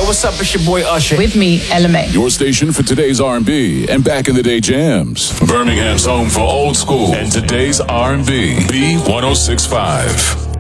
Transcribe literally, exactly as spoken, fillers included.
Yo, what's up? It's your boy Usher. With me, Ella Mai. Your station for today's R and B and back in the day jams. Birmingham's home for old school and today's R and B. B one oh six point five.